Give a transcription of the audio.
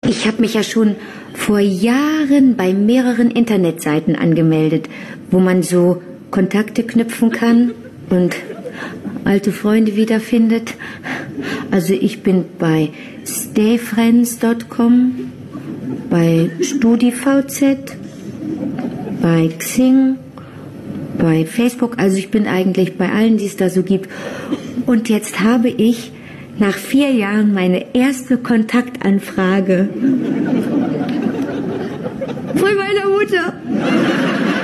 Ich habe mich ja schon vor Jahren bei mehreren Internetseiten angemeldet, wo man so Kontakte knüpfen kann und alte Freunde wiederfindet. Also ich bin bei stayfriends.com, bei StudiVZ, bei Xing, bei Facebook. Also ich bin eigentlich bei allen, die es da so gibt. Und jetzt habe ich nach 4 Jahren meine erste Kontaktanfrage von meiner Mutter.